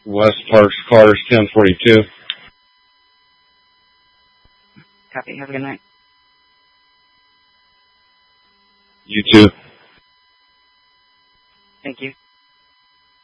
West Parks Cars 1042. Copy. Have a good night. You too.